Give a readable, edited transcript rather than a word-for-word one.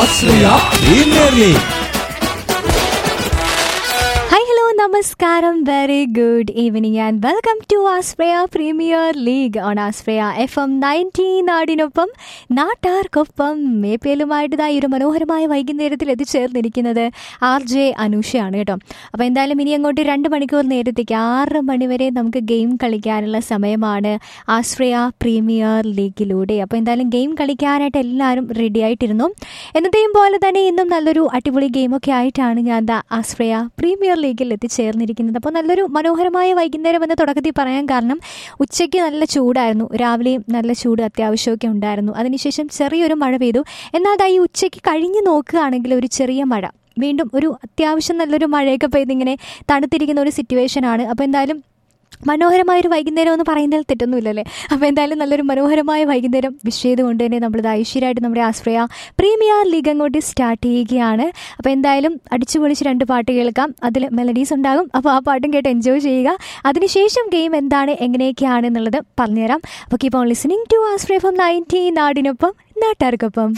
Ashraya premier league. Namaskaram, very good evening and welcome to Aspraya Premier League on Aspraya FM 90 നാടിനൊപ്പം നാട്ടാർക്കൊപ്പം മേപ്പേലുമായിട്ട് ഈ ഒരു മനോഹരമായ വൈകുന്നേരത്തിൽ എത്തിച്ചേർന്നിരിക്കുന്നത് RJ അനുഷയാണ് കേട്ടോ. അപ്പോൾ എന്തായാലും ഇനി അങ്ങോട്ട് 2 മണിക്കൂർ നേരത്തേക്ക് 6 മണി വരെ നമുക്ക് ഗെയിം കളിക്കാനുള്ള സമയമാണ് ആസ്പ്രയ പ്രീമിയർ ലീഗിലൂടെ. അപ്പോൾ എന്തായാലും ഗെയിം കളിക്കാനായിട്ട് എല്ലാവരും റെഡി ആയിട്ടിരുന്നു. എന്നത്തെയും പോലെ തന്നെ ഇന്നും നല്ലൊരു അടിപൊളി ഗെയിമൊക്കെ ആയിട്ടാണ് ഞാൻ ആസ്പ്രയ പ്രീമിയർ ലീഗിൽ ചേർന്നിരിക്കുന്നത്. അപ്പോൾ നല്ലൊരു മനോഹരമായ വൈകുന്നേരം എന്ന് തുടക്കത്തിൽ പറയാൻ കാരണം ഉച്ചയ്ക്ക് നല്ല ചൂടായിരുന്നു, രാവിലെയും നല്ല ചൂട് അത്യാവശ്യമൊക്കെ ഉണ്ടായിരുന്നു. അതിനുശേഷം ചെറിയൊരു മഴ പെയ്തു. എന്നാൽ ഈ ഉച്ചയ്ക്ക് കഴിഞ്ഞ് നോക്കുകയാണെങ്കിൽ ഒരു ചെറിയ മഴ, വീണ്ടും ഒരു അത്യാവശ്യം നല്ലൊരു മഴയൊക്കെ പെയ്തിങ്ങനെ തണുത്തിരിക്കുന്ന ഒരു സിറ്റുവേഷനാണ്. അപ്പോൾ എന്തായാലും മനോഹരമായൊരു വൈകുന്നേരം എന്ന് പറയുന്നതിൽ തെറ്റൊന്നുമില്ലല്ലേ. അപ്പോൾ എന്തായാലും നല്ലൊരു മനോഹരമായ വൈകുന്നേരം വിഷ് ചെയ്തുകൊണ്ട് തന്നെ നമ്മളിത് ഐശ്വര്യമായിട്ട് നമ്മുടെ ആസ്പ്രയ പ്രീമിയർ ലീഗ് അങ്ങോട്ട് സ്റ്റാർട്ട് ചെയ്യുകയാണ്. അപ്പോൾ എന്തായാലും അടിച്ചു പൊളിച്ച് 2 പാട്ട് കേൾക്കാം, അതിൽ മെലഡീസ് ഉണ്ടാകും. അപ്പോൾ ആ പാട്ടും കേട്ട് എൻജോയ് ചെയ്യുക. അതിനുശേഷം ഗെയിം എന്താണ് എങ്ങനെയൊക്കെയാണ് എന്നുള്ളത് പറഞ്ഞുതരാം. അപ്പോൾ keep on listening to ആസ്പ്രയ from 90 നാടിനൊപ്പം നാട്ടാർക്കൊപ്പം.